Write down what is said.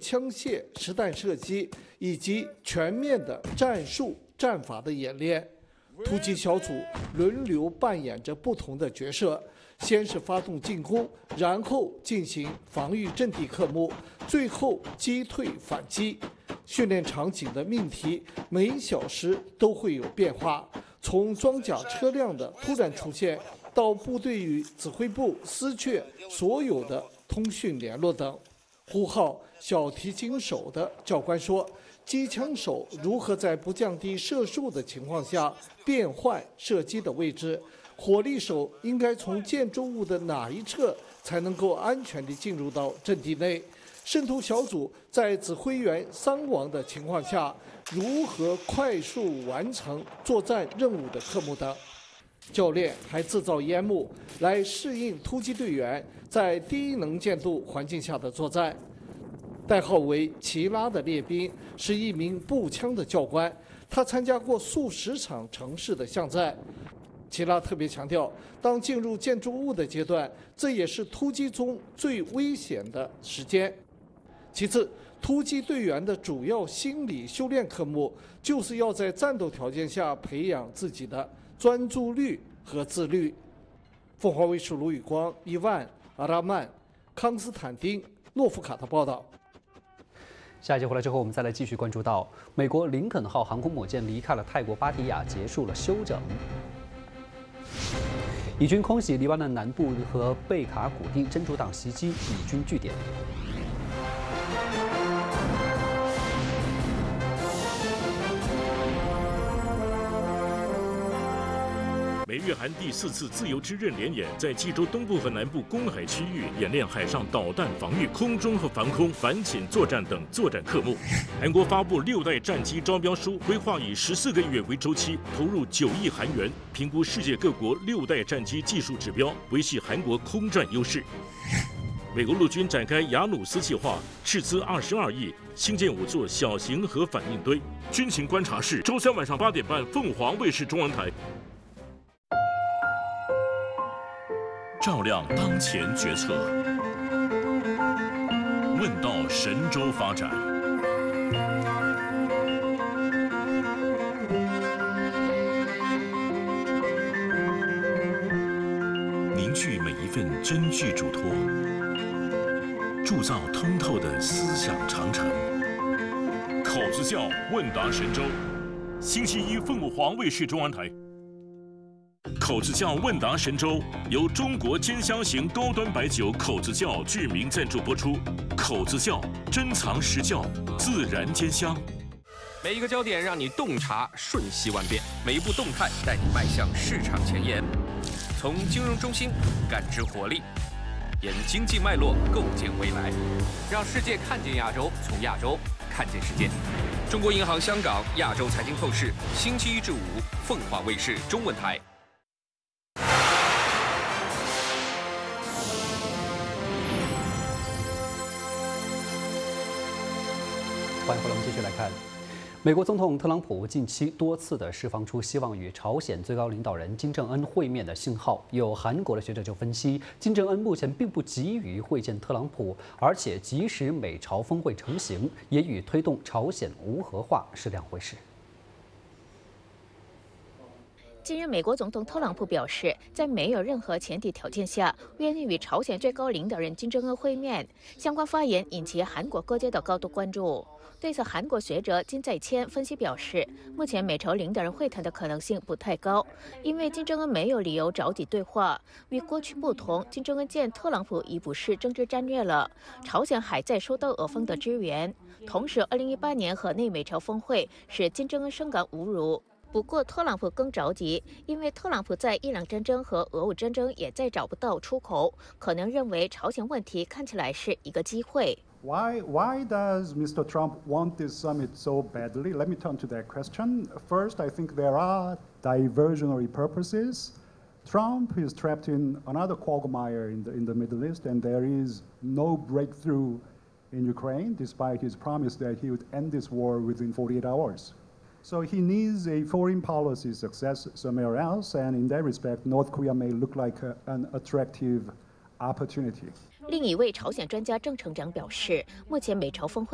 枪械、实弹射击以及全面的战术战法的演练。突击小组轮流扮演着不同的角色，先是发动进攻，然后进行防御阵地科目，最后击退反击。训练场景的命题每小时都会有变化，从装甲车辆的突然出现，到部队与指挥部失去所有的通讯联络等。呼号小提琴手的教官说，机枪手如何在不降低射速的情况下变换射击的位置？火力手应该从建筑物的哪一侧才能够安全地进入到阵地内？渗透小组在指挥员伤亡的情况下，如何快速完成作战任务的科目等。教练还制造烟幕来适应突击队员在低能见度环境下的作战。代号为齐拉的列兵是一名步枪的教官，他参加过数十场城市的巷战。齐拉特别强调，当进入建筑物的阶段，这也是突击中最危险的时间。其次，突击队员的主要心理修炼科目就是要在战斗条件下培养自己的专注力和自律。凤凰卫视卢宇光、伊万、阿拉曼、康斯坦丁、诺夫卡的报道。 下一节回来之后，我们再来继续关注到美国林肯号航空母舰离开了泰国芭提雅，结束了休整。以军空袭黎巴嫩南部和贝卡古蒂真主党袭击以军据点。 美日韩第4次自由之刃联演在济州东部和南部公海区域演练海上导弹防御、空中和防空反潜作战等作战科目。韩国发布6代战机招标书，规划以14个月为周期，投入9亿韩元，评估世界各国6代战机技术指标，维系韩国空战优势。美国陆军展开雅努斯计划，斥资22亿，兴建5座小型核反应堆。军情观察室，周3晚上8点半，凤凰卫视中文台。照亮当前决策，问到神州发展。凝聚每一份真挚嘱托，铸造通透的思想长城。口子窖问答神州，星期一凤凰卫视中文台。口子窖问答神州由中国兼香型高端白酒口子窖巨名赞助播出。口子窖珍藏实窖，自然兼香。 每一个焦点让你洞察瞬息万变，每一步动态带你迈向市场前沿。从金融中心感知活力，沿经济脉络构建未来，让世界看见亚洲，从亚洲看见世界。中国银行香港亚洲财经透视，星期1至5，凤凰卫视中文台。 欢迎回来，我们继续来看。美国总统特朗普近期多次的释放出希望与朝鲜最高领导人金正恩会面的信号。有韩国的学者就分析，金正恩目前并不急于会见特朗普，而且即使美朝峰会成型，也与推动朝鲜无核化是两回事。 近日，美国总统特朗普表示，在没有任何前提条件下，愿意与朝鲜最高领导人金正恩会面。相关发言引起韩国各界的高度关注。对此，韩国学者金在谦分析表示，目前美朝领导人会谈的可能性不太高，因为金正恩没有理由着急对话。与过去不同，金正恩见特朗普已不是政治战略了，朝鲜还在收到俄方的支援。同时，2018年河内美朝峰会使金正恩深感侮辱。不过，特朗普更着急，因为特朗普在伊朗战争和俄乌战争也在找不到出口，可能认为朝鲜问题看起来是一个机会。 Why does Mr. Trump want this summit so badly? Let me turn to that question. First, I think there are diversionary purposes. Trump is trapped in another quagmire in the Middle East, and there is no breakthrough in Ukraine, despite his promise that he would end this war within 48 hours. So he needs a foreign policy success somewhere else, and in that respect, North Korea may look like an attractive opportunity. 另一位朝鲜专家郑成长表示，目前美朝峰会